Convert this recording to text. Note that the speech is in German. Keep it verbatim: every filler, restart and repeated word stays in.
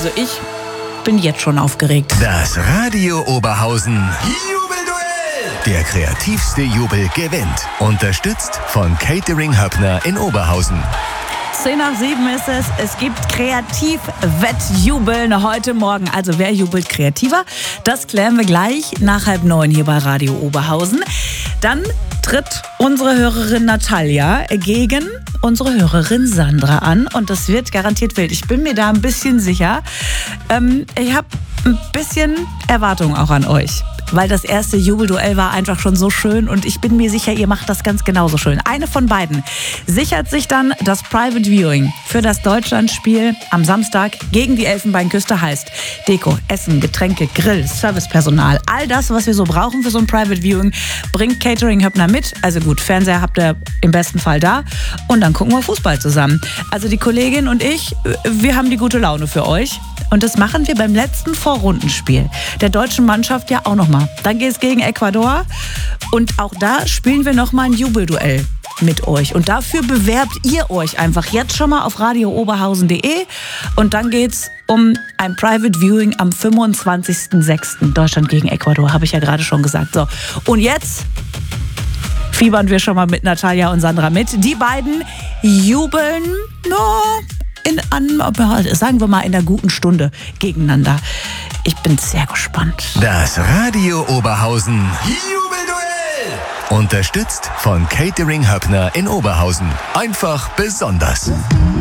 Also ich bin jetzt schon aufgeregt. Das Radio Oberhausen Jubelduell. Der kreativste Jubel gewinnt. Unterstützt von Catering Höppner in Oberhausen. zehn nach sieben ist es. Es gibt Kreativ-Wettjubeln heute Morgen. Also wer jubelt kreativer? Das klären wir gleich nach halb neun hier bei Radio Oberhausen. Dann tritt unsere Hörerin Natalia gegen unsere Hörerin Sandra an. Und das wird garantiert wild. Ich bin mir da ein bisschen sicher. Ähm, ich habe ein bisschen Erwartungen auch an euch. Weil das erste Jubelduell war einfach schon so schön und ich bin mir sicher, ihr macht das ganz genauso schön. Eine von beiden sichert sich dann das Private Viewing für das Deutschlandspiel am Samstag gegen die Elfenbeinküste. Heißt Deko, Essen, Getränke, Grill, Servicepersonal, all das, was wir so brauchen für so ein Private Viewing, bringt Catering Höppner mit. Also gut, Fernseher habt ihr im besten Fall da und dann gucken wir Fußball zusammen. Also die Kollegin und ich, wir haben die gute Laune für euch. Und das machen wir beim letzten Vorrundenspiel der deutschen Mannschaft ja auch nochmal. Dann geht es gegen Ecuador und auch da spielen wir nochmal ein Jubelduell mit euch. Und dafür bewerbt ihr euch einfach jetzt schon mal auf radio oberhausen punkt de und dann geht's um ein Private Viewing am fünfundzwanzigsten sechsten Deutschland gegen Ecuador, habe ich ja gerade schon gesagt. So, und jetzt fiebern wir schon mal mit Natalia und Sandra mit. Die beiden jubeln, no, In, an, sagen wir mal, in einer guten Stunde gegeneinander. Ich bin sehr gespannt. Das Radio Oberhausen Jubelduell. Unterstützt von Catering Höppner in Oberhausen. Einfach besonders.